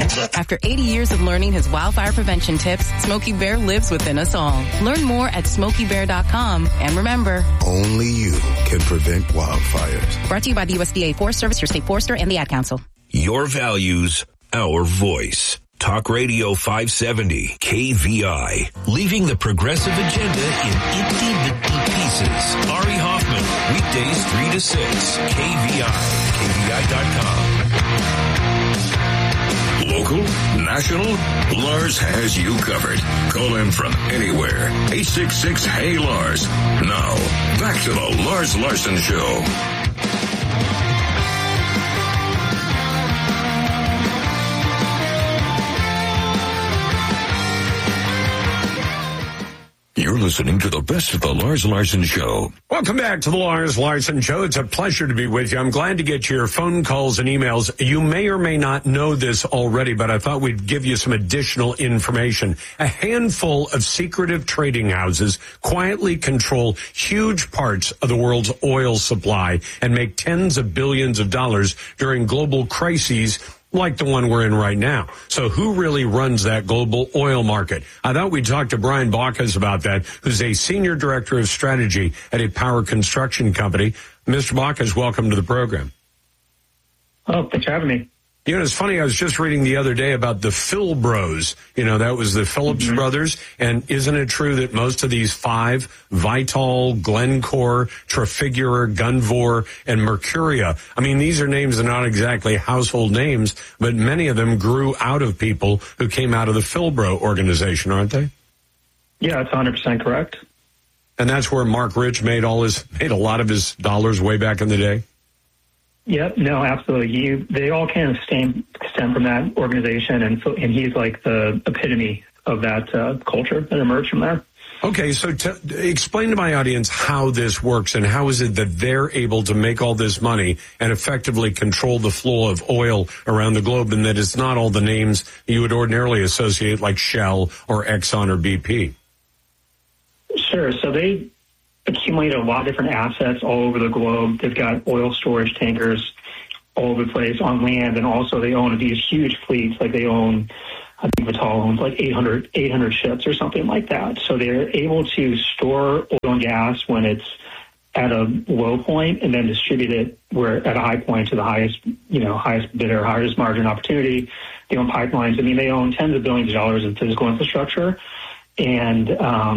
After 80 years of learning his wildfire prevention tips, Smokey Bear lives within us all. Learn more at SmokeyBear.com. And remember, only you can prevent wildfires. Brought to you by the USDA Forest Service, your state forester, and the Ad Council. Your values, our voice. Talk Radio 570, KVI. Leaving the progressive agenda in itty-bitty pieces. Ari Hoffman, weekdays 3 to 6, KVI, KVI.com. Local, national, Lars has you covered. Call him from anywhere. 866-HEY-LARS. Now, back to the Lars Larson Show. You're listening to the best of the Lars Larson Show. Welcome back to the Lars Larson Show. It's a pleasure to be with you. I'm glad to get your phone calls and emails. You may or may not know this already, but I thought we'd give you some additional information. A handful of secretive trading houses quietly control huge parts of the world's oil supply and make tens of billions of dollars during global crises like the one we're in right now. So who really runs that global oil market? I thought we'd talk to Brian Baucus about that, who's a senior director of strategy at a power construction company. Mr. Baucus, welcome to the program. Oh, thanks for having me. You know, it's funny, I was just reading the other day about the Philbros. You know, that was the Phillips brothers. And isn't it true that most of these five, Vitol, Glencore, Trafigura, Gunvor, and Mercuria, I mean, these are names that are not exactly household names, but many of them grew out of people who came out of the Philbro organization, aren't they? Yeah, it's 100% correct. And that's where Mark Rich made a lot of his dollars way back in the day? Yep, no, absolutely. They all kind of stem from that organization, and he's like the epitome of that culture that emerged from there. Okay, so explain to my audience how this works and how is it that they're able to make all this money and effectively control the flow of oil around the globe, and that it's not all the names you would ordinarily associate like Shell or Exxon or BP. Sure, so they accumulate a lot of different assets all over the globe. They've got oil storage tankers all over the place on land, and also they own these huge fleets. Like they own, I think Vitol owns like 800 ships or something like that. So they're able to store oil and gas when it's at a low point and then distribute it where at a high point to the highest bidder, highest margin opportunity. They own pipelines. I mean, they own tens of billions of dollars in physical infrastructure, and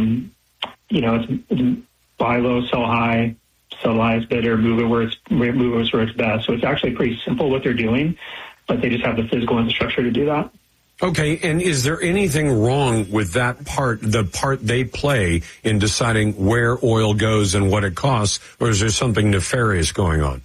it's buy low, sell high, sell the highest bidder, move it where it's best. So it's actually pretty simple what they're doing, but they just have the physical infrastructure to do that. Okay, and is there anything wrong with that part, the part they play in deciding where oil goes and what it costs, or is there something nefarious going on?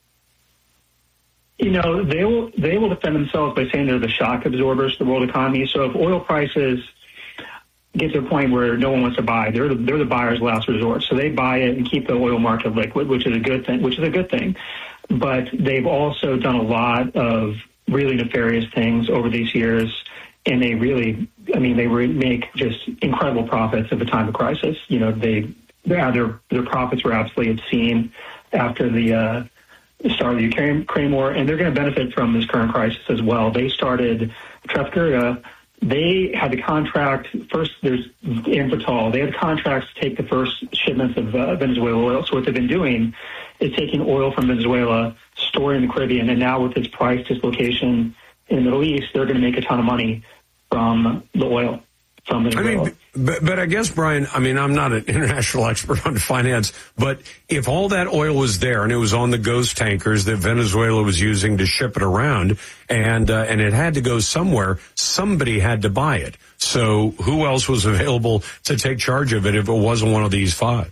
You know, they will defend themselves by saying they're the shock absorbers to the world economy. So if oil prices get to a point where no one wants to buy, they're the buyer's last resort. So they buy it and keep the oil market liquid, which is a good thing. But they've also done a lot of really nefarious things over these years, and they make just incredible profits at the time of crisis. You know, their profits were absolutely obscene after the start of the Ukraine war, and they're going to benefit from this current crisis as well. They started Trafigura. They had the contract first. There's Vitol. They had contracts to take the first shipments of Venezuela oil. So what they've been doing is taking oil from Venezuela, storing in the Caribbean, and now with its price dislocation in the Middle East, they're going to make a ton of money from the oil from Venezuela. But I guess, Brian, I'm not an international expert on finance, but if all that oil was there and it was on the ghost tankers that Venezuela was using to ship it around, and it had to go somewhere, somebody had to buy it. So who else was available to take charge of it if it wasn't one of these five?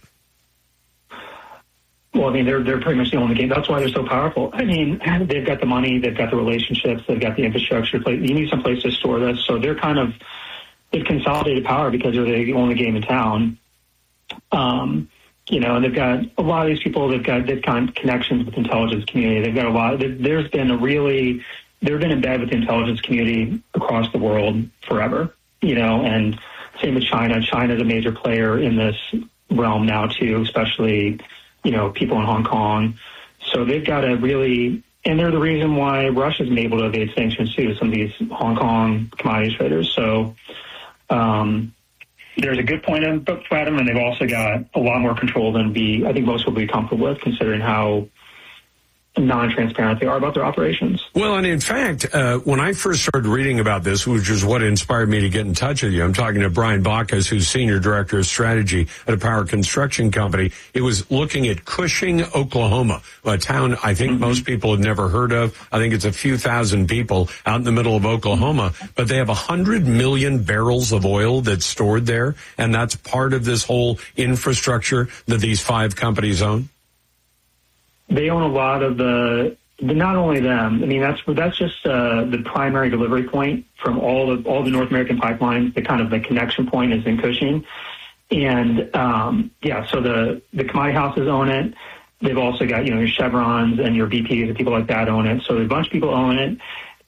Well, they're pretty much the only game. That's why they're so powerful. They've got the money, they've got the relationships, they've got the infrastructure. You need some place to store this. So they've consolidated power because they're the only game in town. And they've got a lot of these people. They've got connections with the intelligence community. They've got a lot. They've been in bed with the intelligence community across the world forever. And same with China. China's a major player in this realm now too, especially people in Hong Kong. So they've got a really And they're the reason why Russia's been able to evade sanctions too, some of these Hong Kong commodities traders. So there's a good point for them, and they've also got a lot more control than I think most will be comfortable with, considering how non-transparent they are about their operations. Well, and in fact, when I first started reading about this, which is what inspired me to get in touch with you, I'm talking to Brian Bacchus, who's Senior Director of Strategy at a power construction company. It was looking at Cushing, Oklahoma, a town I think most people have never heard of. I think it's a few thousand people out in the middle of Oklahoma, but they have 100 million barrels of oil that's stored there, and that's part of this whole infrastructure that these 5 companies own. They own a lot of not only them. I mean, that's just the primary delivery point from all the North American pipelines. The connection point is in Cushing, and so the commodity houses own it. They've also got your Chevrons and your BPs and people like that own it. So a bunch of people own it.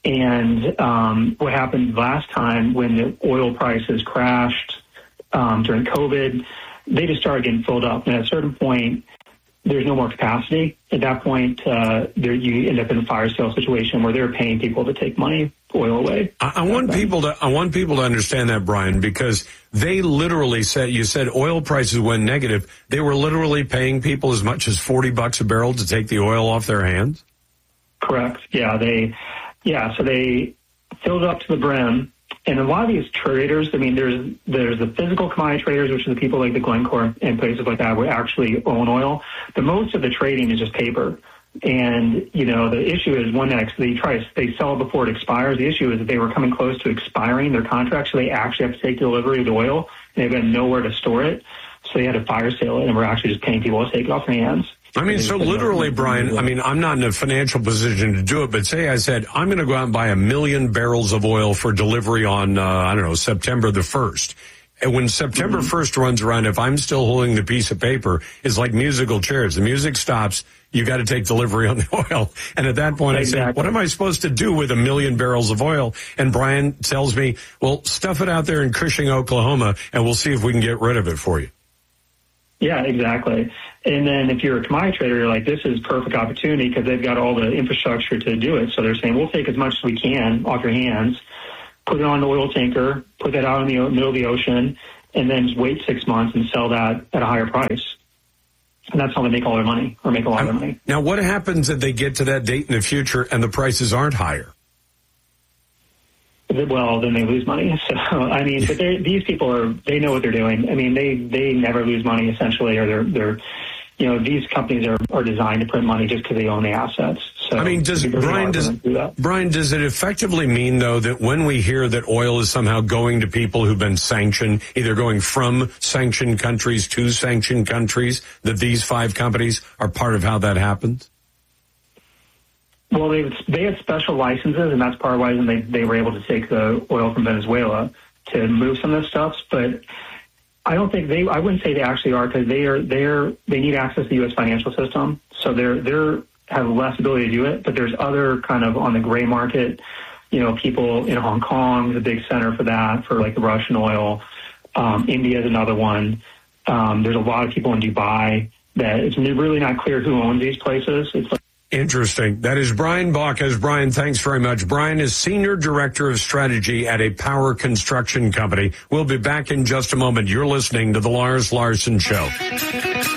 And what happened last time when the oil prices crashed during COVID, they just started getting filled up. And at a certain point, there's no more capacity. At that point, you end up in a fire sale situation where they're paying people to take oil away. I want people to understand that, Brian, because they literally said, you said oil prices went negative. They were literally paying people as much as $40 a barrel to take the oil off their hands. Correct. Yeah. So they filled up to the brim. And a lot of these traders, I mean, there's the physical commodity traders, which are the people like the Glencore and places like that, who actually own oil. But most of the trading is just paper. And, the issue is they sell it before it expires. The issue is that they were coming close to expiring their contract, so they actually have to take delivery of the oil, and they've got nowhere to store it. So they had to fire sale it, and we're actually just paying people to take it off their hands. I mean, so literally, Brian, I'm not in a financial position to do it, but say I said, I'm going to go out and buy 1 million barrels of oil for delivery on, September the 1st. And when September 1st runs around, if I'm still holding the piece of paper, it's like musical chairs. The music stops. You got to take delivery on the oil. And at that point, I say, what am I supposed to do with 1 million barrels of oil? And Brian tells me, well, stuff it out there in Cushing, Oklahoma, and we'll see if we can get rid of it for you. Yeah, exactly. And then if you're a commodity trader, you're like, this is perfect opportunity because they've got all the infrastructure to do it. So they're saying, we'll take as much as we can off your hands, put it on an oil tanker, put that out in the middle of the ocean, and then just wait 6 months and sell that at a higher price. And that's how they make all their money, or make a lot of their money. Now, what happens if they get to that date in the future and the prices aren't higher? Well, then they lose money. So, I mean, but these people they know what they're doing. I mean, they never lose money, essentially, or they're these companies are designed to print money just because they own the assets. So, I mean, Brian, does it effectively mean, though, that when we hear that oil is somehow going to people who've been sanctioned, either going from sanctioned countries to sanctioned countries, that these 5 companies are part of how that happens? Well, they had special licenses, and that's part of why they were able to take the oil from Venezuela to move some of this stuff. But I don't think I wouldn't say they actually are, because they need access to the U.S. financial system, so they have less ability to do it. But there's other kind of on the gray market, people in Hong Kong is a big center for that, for like the Russian oil. India is another one. There's a lot of people in Dubai that it's really not clear who owns these places. It's like, interesting. That is Brian Bacchus. Brian, thanks very much. Brian is Senior Director of Strategy at a power construction company. We'll be back in just a moment. You're listening to The Lars Larson Show.